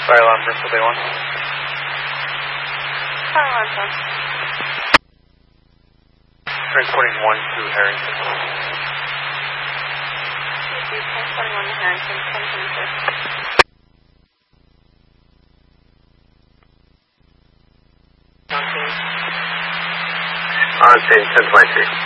Fire alarm, Bristol Bay 1. Fire alarm, sir. Transporting 1 to Harrington. Transporting 1 to Harrington, 1026. On scene, 1023.